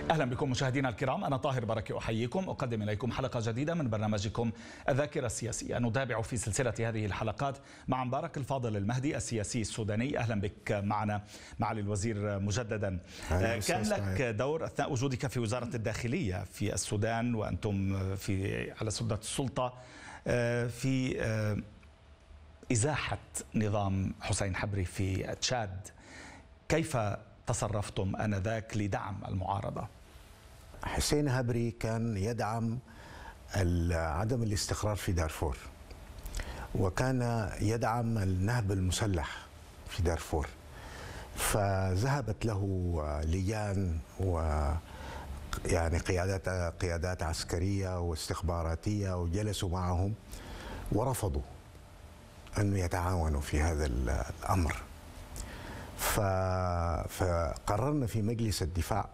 أهلا بكم مشاهدينا الكرام، أنا طاهر بركة أحييكم، أقدم إليكم حلقة جديدة من برنامجكم الذاكرة السياسية. نتابع في سلسلة هذه الحلقات مع مبارك الفاضل المهدي السياسي السوداني. أهلا بك معنا معالي الوزير مجددا. كان لك دور أثناء وجودك في وزارة الداخلية في السودان وأنتم على سدة السلطة في إزاحة نظام حسين حبري في تشاد. كيف تصرفتم آنذاك لدعم المعارضة؟ حسين حبري كان يدعم عدم الاستقرار في دارفور، وكان يدعم النهب المسلح في دارفور، فذهبت له لجان يعني قيادات عسكرية واستخباراتية وجلسوا معهم ورفضوا أن يتعاونوا في هذا الأمر. فقررنا في مجلس الدفاع،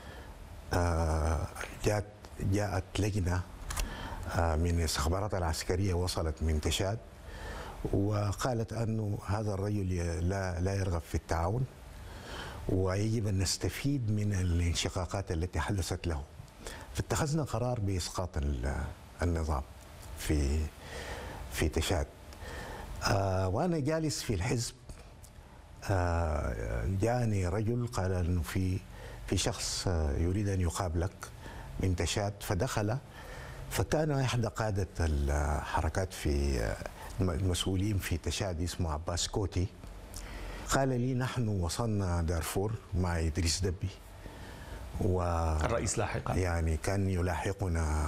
جاءت لجنة من الاستخبارات العسكرية وصلت من تشاد وقالت أنه هذا الرجل لا يرغب في التعاون ويجب أن نستفيد من الانشقاقات التي حدثت له. فاتخذنا قرار بإسقاط النظام في تشاد. وأنا جالس في الحزب جاءني رجل قال أنه في شخص يريد أن يقابلك من تشاد، فدخل، فكان أحد قادة الحركات في المسؤولين في تشاد اسمه عباس كوتي، قال لي نحن وصلنا دارفور مع إدريس دبي الرئيس لاحقا، يعني كان يلاحقنا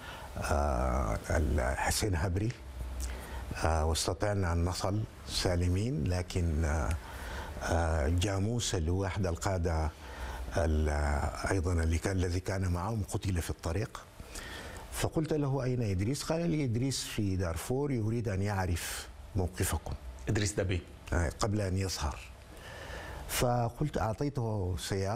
حسين حبري، واستطعنا أن نصل سالمين، لكن جاموس اللي هو أحد القادة أيضا الذي كان معهم قتل في الطريق. فقلت له أين إدريس؟ قال لي إدريس في دارفور يريد أن يعرف موقفكم. إدريس دبي قبل أن يظهر. فقلت أعطيته سيارة